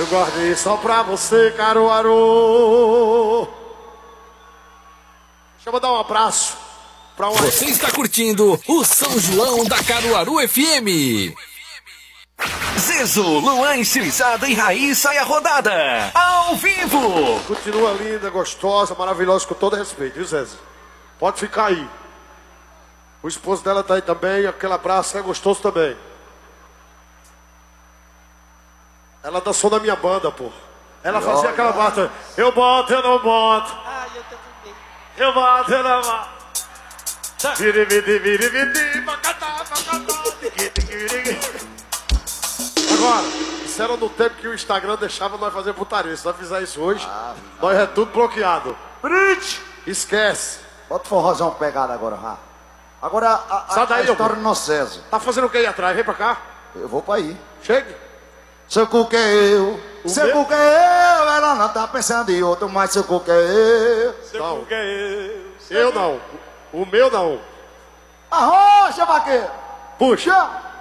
Eu guardei só pra você, Caruaru. Deixa eu mandar um abraço pra uma... Você está curtindo o São João da Caruaru FM. Zezo, Luan estilizado e Raíssa e a rodada. Ao vivo. Continua linda, gostosa, maravilhosa, com todo respeito, viu, Zezé? Pode ficar aí. O esposo dela tá aí também, aquele abraço é gostoso também. Ela dançou na minha banda, pô. Ela fazia aquela bata. Eu boto, eu não boto. Ah, eu também. Eu boto, eu não boto. Agora, isso era no tempo que o Instagram deixava nós fazer putaria. Se nós fizer isso hoje, nós é tudo bloqueado. Esquece. Bota o forrozão pegado agora, Rá. Agora Sai daí, a história do nosso César. Tá fazendo o que aí atrás? Vem pra cá. Eu vou pra aí. Chegue. Seu cu que é eu. Seu cu que é eu. Ela não tá pensando em outro, mas seu cu que é eu. Não. Eu não. O meu não. Arrocha, vaqueiro. Puxa.